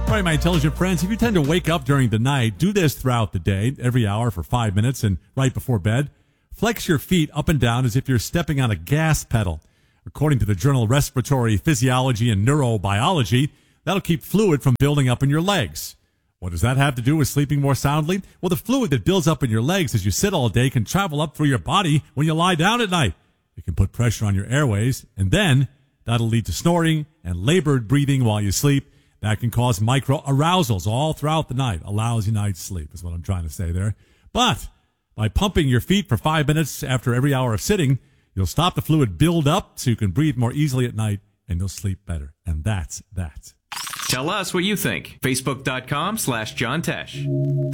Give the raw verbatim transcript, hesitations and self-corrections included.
All right, my intelligent friends, if you tend to wake up during the night, do this throughout the day, every hour for five minutes and right before bed. Flex your feet up and down as if you're stepping on a gas pedal. According to the journal Respiratory Physiology and Neurobiology, that'll keep fluid from building up in your legs. What does that have to do with sleeping more soundly? Well, the fluid that builds up in your legs as you sit all day can travel up through your body when you lie down at night. It can put pressure on your airways, and then that'll lead to snoring and labored breathing while you sleep. That can cause micro-arousals all throughout the night. A lousy night's sleep is what I'm trying to say there. But by pumping your feet for five minutes after every hour of sitting, you'll stop the fluid build up so you can breathe more easily at night, and you'll sleep better. And that's that. Tell us what you think. Facebook.com slash John Tesh.